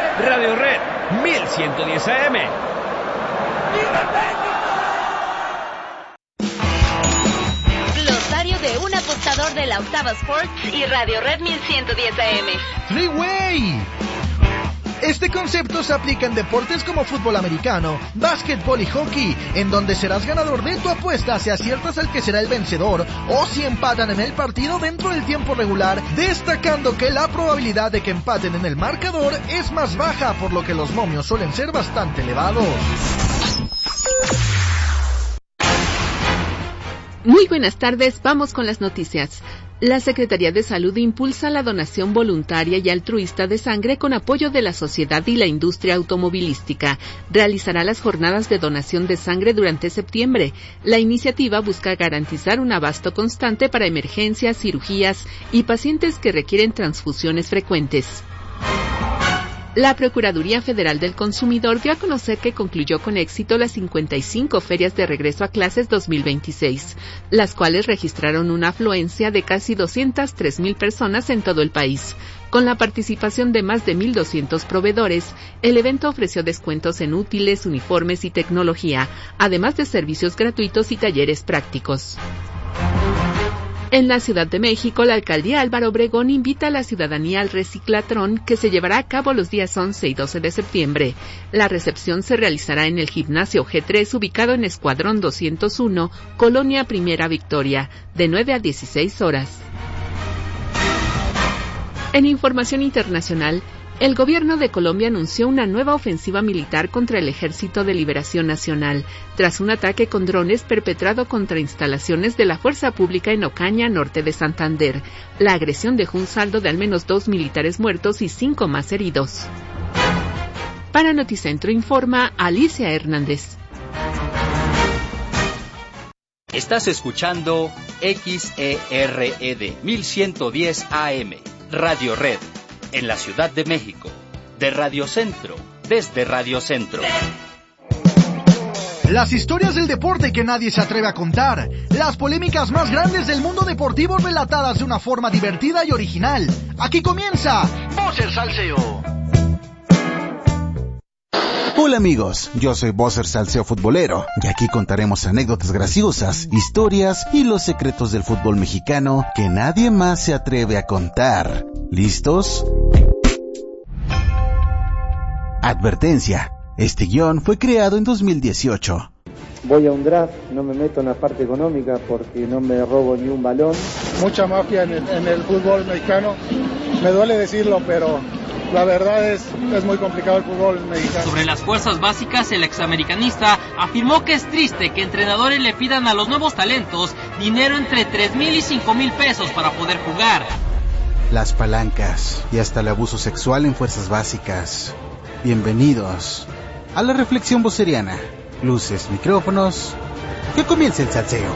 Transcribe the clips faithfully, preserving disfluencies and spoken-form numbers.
Radio Red mil ciento diez A M. Glosario de un apostador de la Octava Sports y Radio Red mil ciento diez A M. Three-way. Este concepto se aplica en deportes como fútbol americano, básquetbol y hockey, en donde serás ganador de tu apuesta si aciertas al que será el vencedor o si empatan en el partido dentro del tiempo regular, destacando que la probabilidad de que empaten en el marcador es más baja, por lo que los momios suelen ser bastante elevados. Muy buenas tardes, vamos con las noticias. La Secretaría de Salud impulsa la donación voluntaria y altruista de sangre con apoyo de la sociedad y la industria automovilística. Realizará las jornadas de donación de sangre durante septiembre. La iniciativa busca garantizar un abasto constante para emergencias, cirugías y pacientes que requieren transfusiones frecuentes. La Procuraduría Federal del Consumidor dio a conocer que concluyó con éxito las cincuenta y cinco ferias de regreso a clases dos mil veintiséis, las cuales registraron una afluencia de casi doscientas tres mil personas en todo el país. Con la participación de más de mil doscientos proveedores, el evento ofreció descuentos en útiles, uniformes y tecnología, además de servicios gratuitos y talleres prácticos. En la Ciudad de México, la Alcaldía Álvaro Obregón invita a la ciudadanía al reciclatrón que se llevará a cabo los días once y doce de septiembre. La recepción se realizará en el Gimnasio G tres, ubicado en Escuadrón doscientos uno, Colonia Primera Victoria, de nueve a dieciséis horas. En información internacional, el gobierno de Colombia anunció una nueva ofensiva militar contra el Ejército de Liberación Nacional, tras un ataque con drones perpetrado contra instalaciones de la Fuerza Pública en Ocaña, norte de Santander. La agresión dejó un saldo de al menos dos militares muertos y cinco más heridos. Para Noticentro informa Alicia Hernández. Estás escuchando X E R E D mil ciento diez A M, Radio Red. En la Ciudad de México, de Radio Centro, desde Radio Centro. Las historias del deporte que nadie se atreve a contar, las polémicas más grandes del mundo deportivo relatadas de una forma divertida y original. Aquí comienza Bosser Salseo. Hola amigos, yo soy Bosser Salseo Futbolero y aquí contaremos anécdotas graciosas, historias y los secretos del fútbol mexicano que nadie más se atreve a contar. ¿Listos? Advertencia, este guión fue creado en dos mil dieciocho. Voy a un draft, no me meto en la parte económica porque no me robo ni un balón. Mucha mafia en el, en el fútbol mexicano, me duele decirlo, pero la verdad es, es muy complicado el fútbol mexicano. Sobre las fuerzas básicas, el examericanista afirmó que es triste que entrenadores le pidan a los nuevos talentos dinero entre tres mil y cinco mil pesos para poder jugar. Las palancas y hasta el abuso sexual en fuerzas básicas. Bienvenidos a la reflexión voceriana. Luces, micrófonos, que comience el salseo.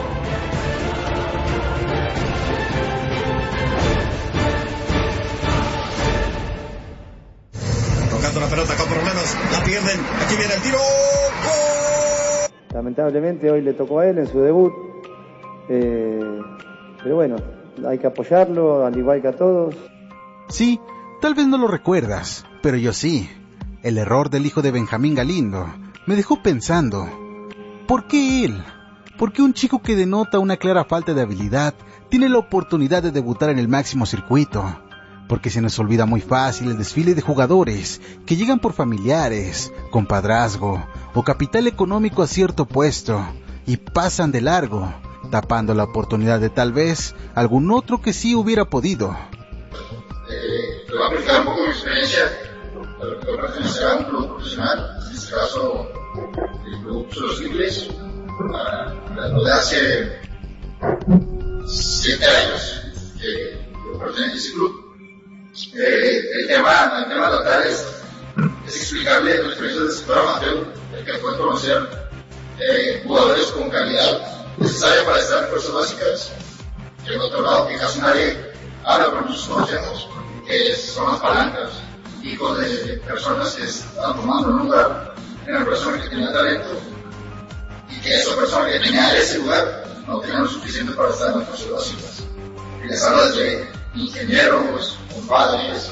Tocando la pelota, acá por lo menos la pierden. Aquí viene el tiro. ¡Gol! Lamentablemente hoy le tocó a él en su debut. Eh, pero bueno, hay que apoyarlo, al igual que a todos. Sí, tal vez no lo recuerdas, pero yo sí. El error del hijo de Benjamín Galindo me dejó pensando, ¿por qué él? ¿Por qué un chico que denota una clara falta de habilidad tiene la oportunidad de debutar en el máximo circuito? Porque se nos olvida muy fácil el desfile de jugadores que llegan por familiares, compadrazgo o capital económico a cierto puesto y pasan de largo, tapando la oportunidad de tal vez algún otro que sí hubiera podido. Eh, te voy a aplicar un poco mi experiencia, pero que pertenece a un club profesional, en este caso el club Los Tigres, de hace siete años que yo pertenezco a ese club. Eh, el tema, el tema total es, es explicable la experiencia del sector amateur, el que puede conocer eh, jugadores con calidad necesaria para estar en fuerzas básicas, y en otro lado que casi nadie habla, pero nosotros conocemos, que son las palancas, hijos de personas que están tomando un lugar en la persona que tenía talento, y que esa persona que tenía ese lugar no tenía lo suficiente para estar en las fuerzas básicas. Y les hablo desde ingenieros, compadres,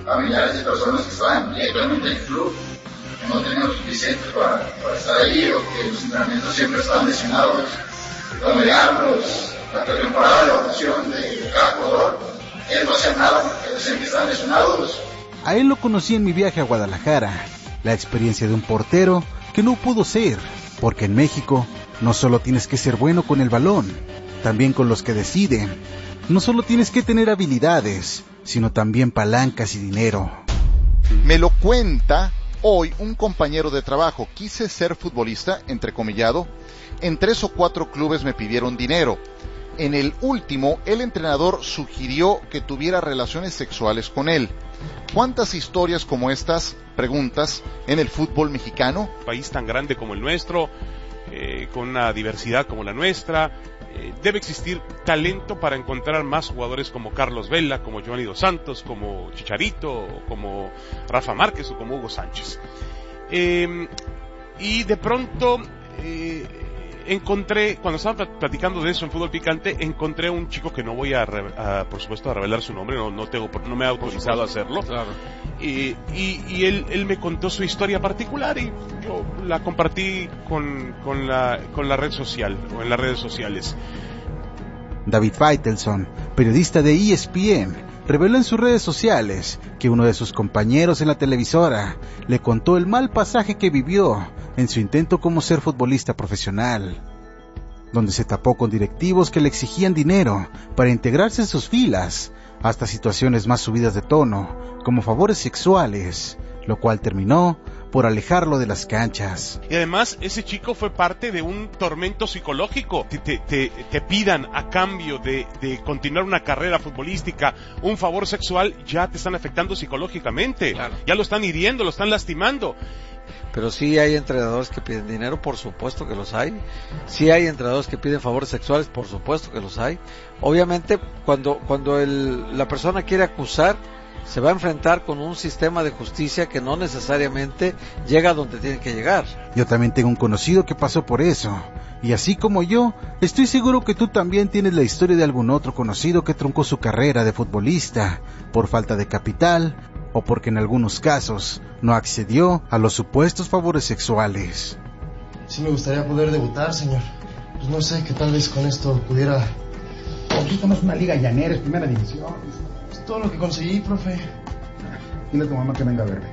familiares de personas que estaban directamente en el club, que no tenían lo suficiente para, para estar ahí, o que los entrenamientos siempre estaban lesionados, familiarlos, la pretemporada de evaluación de cada jugador, ellos no hacían nada porque decían que estaban lesionados. A él lo conocí en mi viaje a Guadalajara, la experiencia de un portero que no pudo ser, porque en México no solo tienes que ser bueno con el balón, también con los que deciden. No solo tienes que tener habilidades, sino también palancas y dinero. Me lo cuenta hoy un compañero de trabajo. Quise ser futbolista, entrecomillado. En tres o cuatro clubes me pidieron dinero. En el último, el entrenador sugirió que tuviera relaciones sexuales con él. ¿Cuántas historias como estas, preguntas, en el fútbol mexicano? Un país tan grande como el nuestro, eh, con una diversidad como la nuestra, eh, debe existir talento para encontrar más jugadores como Carlos Vela, como Giovanni Dos Santos, como Chicharito, como Rafa Márquez o como Hugo Sánchez. Eh, y de pronto... Eh, encontré, cuando estaba platicando de eso en Fútbol Picante, encontré un chico que no voy a, a por supuesto, a revelar su nombre, no, no tengo, no me he autorizado a hacerlo. Claro. Y, y, y él, él me contó su historia particular y yo la compartí con, con la, con la red social, o en las redes sociales. David Faitelson, periodista de E S P N, reveló en sus redes sociales que uno de sus compañeros en la televisora le contó el mal pasaje que vivió en su intento como ser futbolista profesional, donde se tapó con directivos que le exigían dinero para integrarse en sus filas, hasta situaciones más subidas de tono, como favores sexuales, lo cual terminó por alejarlo de las canchas. Y además ese chico fue parte de un tormento psicológico. Te, te, te, te pidan a cambio de, de continuar una carrera futbolística un favor sexual, ya te están afectando psicológicamente. Claro. Ya lo están hiriendo, lo están lastimando. Pero sí hay entrenadores que piden dinero, por supuesto que los hay. Sí hay entrenadores que piden favores sexuales, por supuesto que los hay. Obviamente cuando, cuando el, la persona quiere acusar, se va a enfrentar con un sistema de justicia que no necesariamente llega a donde tiene que llegar. Yo también tengo un conocido que pasó por eso, y así como yo, estoy seguro que tú también tienes la historia de algún otro conocido que truncó su carrera de futbolista por falta de capital, o porque en algunos casos no accedió a los supuestos favores sexuales. Sí me gustaría poder debutar, señor. Pues no sé, que tal vez con esto pudiera... Aquí estamos una liga llanera, es primera división. Es todo lo que conseguí, profe. Dile a tu mamá que venga a verme.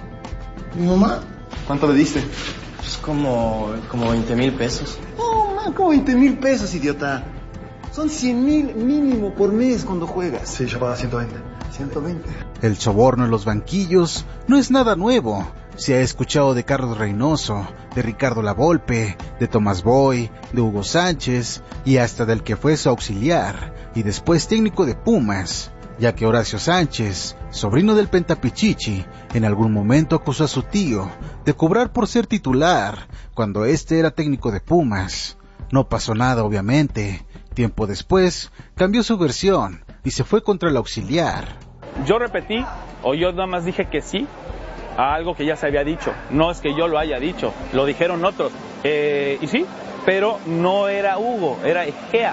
¿Mi mamá? ¿Cuánto le diste? Pues como, como veinte mil pesos. No, man, como veinte mil pesos, idiota. Son cien mil mínimo por mes cuando juegas. Sí, yo pago ciento veinte. ciento veinte. El soborno en los banquillos no es nada nuevo. Se ha escuchado de Carlos Reynoso, de Ricardo Lavolpe, de Tomás Boy, de Hugo Sánchez y hasta del que fue su auxiliar y después técnico de Pumas, ya que Horacio Sánchez, sobrino del Pentapichichi, en algún momento acusó a su tío de cobrar por ser titular cuando este era técnico de Pumas. No pasó nada, obviamente. Tiempo después cambió su versión y se fue contra el auxiliar. Yo repetí, o yo nada más dije que sí a algo que ya se había dicho. No es que yo lo haya dicho, lo dijeron otros. Eh, y sí, pero no era Hugo, era Egea,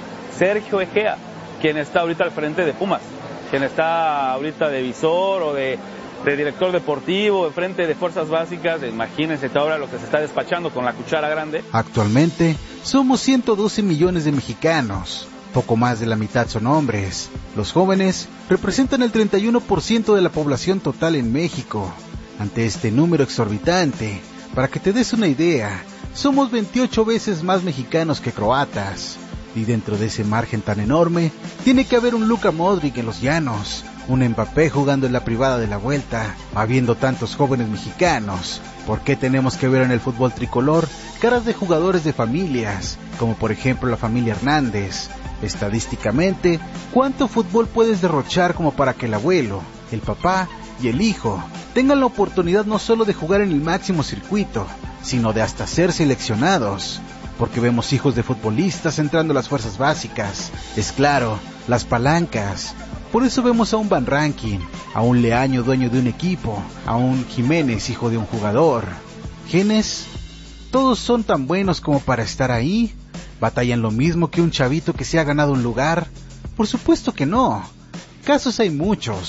Sergio Egea, quien está ahorita al frente de Pumas, quien está ahorita de visor o de, de director deportivo, de frente de fuerzas básicas. Imagínense ahora lo que se está despachando con la cuchara grande. Actualmente somos ciento doce millones de mexicanos. Poco más de la mitad son hombres. Los jóvenes representan el treinta y uno por ciento de la población total en México. Ante este número exorbitante, para que te des una idea, somos veintiocho veces más mexicanos que croatas. Y dentro de ese margen tan enorme, tiene que haber un Luka Modric en los llanos, un Mbappé jugando en la privada de la Vuelta. Habiendo tantos jóvenes mexicanos, ¿por qué tenemos que ver en el fútbol tricolor caras de jugadores de familias, como por ejemplo la familia Hernández? Estadísticamente, ¿cuánto fútbol puedes derrochar como para que el abuelo, el papá y el hijo tengan la oportunidad no solo de jugar en el máximo circuito, sino de hasta ser seleccionados? Porque vemos hijos de futbolistas entrando a las fuerzas básicas, es claro, las palancas. Por eso vemos a un Van Rankin, a un Leaño dueño de un equipo, a un Jiménez hijo de un jugador. ¿Genes? ¿Todos son tan buenos como para estar ahí? ¿Batallan lo mismo que un chavito que se ha ganado un lugar? Por supuesto que no. Casos hay muchos,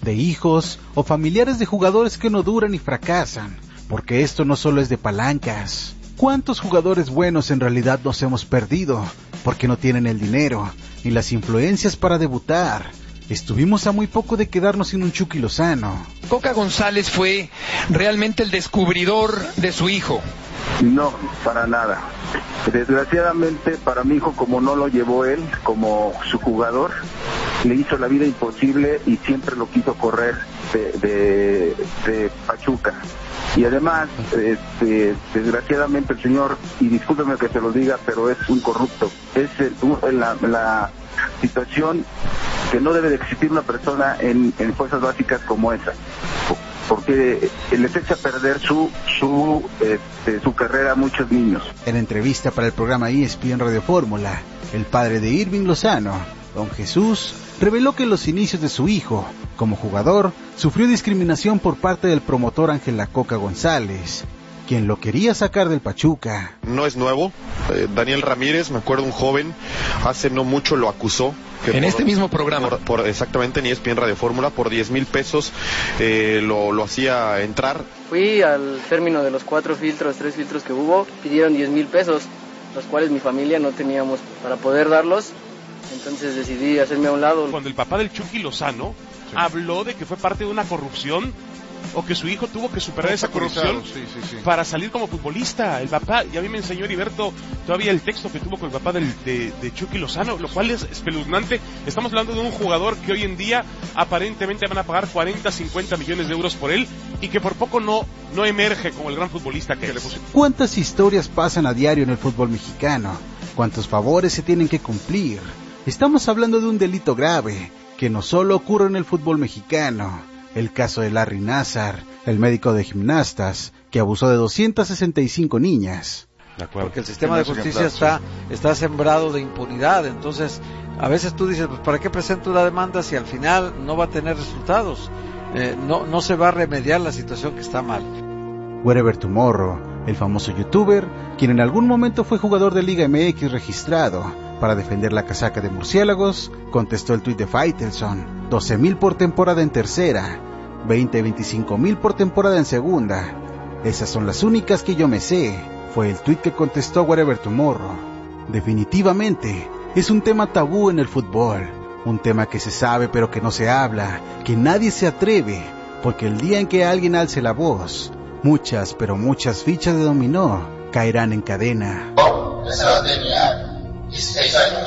de hijos o familiares de jugadores que no duran y fracasan, porque esto no solo es de palancas. ¿Cuántos jugadores buenos en realidad nos hemos perdido porque no tienen el dinero y las influencias para debutar? Estuvimos a muy poco de quedarnos sin un Chucky Lozano. Coca González fue realmente el descubridor de su hijo. No, para nada. Desgraciadamente para mi hijo, como no lo llevó él como su jugador, le hizo la vida imposible y siempre lo quiso correr de, de, de Pachuca. Y además, este, desgraciadamente el señor, y discúlpeme que se lo diga, pero es un corrupto. Es el, la, la situación que no debe de existir una persona en, en fuerzas básicas como esa, porque les echa a perder su su este, su carrera a muchos niños. En entrevista para el programa E S P N Radio Fórmula, el padre de Irving Lozano, don Jesús, reveló que en los inicios de su hijo, como jugador, sufrió discriminación por parte del promotor Ángel La Coca González, quien lo quería sacar del Pachuca. No es nuevo. Eh, Daniel Ramírez, me acuerdo un joven, hace no mucho lo acusó. Que en por, este mismo programa. Por, por, exactamente, en E S P N Radio Fórmula, por diez mil pesos eh, lo, lo hacía entrar. Fui al término de los cuatro filtros, tres filtros que hubo, pidieron diez mil pesos, los cuales mi familia no teníamos para poder darlos. Entonces decidí hacerme a un lado. Cuando el papá del Chucky Lozano sí. habló de que fue parte de una corrupción, o que su hijo tuvo que superar esa corrupción sí, sí, sí. para salir como futbolista. El papá, y a mí me enseñó Heriberto todavía el texto que tuvo con el papá del, de, de Chucky Lozano, lo cual es espeluznante. Estamos hablando de un jugador que hoy en día aparentemente van a pagar cuarenta, cincuenta millones de euros por él, y que por poco no, no emerge como el gran futbolista que es. ¿Cuántas historias pasan a diario en el fútbol mexicano? ¿Cuántos favores se tienen que cumplir? Estamos hablando de un delito grave, que no solo ocurre en el fútbol mexicano. El caso de Larry Nassar, el médico de gimnastas, que abusó de doscientas sesenta y cinco niñas. De acuerdo. Porque el sistema de justicia está, está sembrado de impunidad, entonces a veces tú dices, pues ¿para qué presento una demanda si al final no va a tener resultados? Eh, no, no se va a remediar la situación que está mal. Wherever Tomorrow, el famoso youtuber, quien en algún momento fue jugador de Liga M X registrado para defender la casaca de murciélagos, contestó el tuit de Faitelson: doce mil por temporada en tercera, veinte, veinticinco mil por temporada en segunda. Esas son las únicas que yo me sé, fue el tuit que contestó Wherever Tomorrow. Definitivamente, es un tema tabú en el fútbol, un tema que se sabe pero que no se habla, que nadie se atreve, porque el día en que alguien alce la voz, muchas, pero muchas fichas de dominó caerán en cadena. Oh, esa va a terminar dieciséis años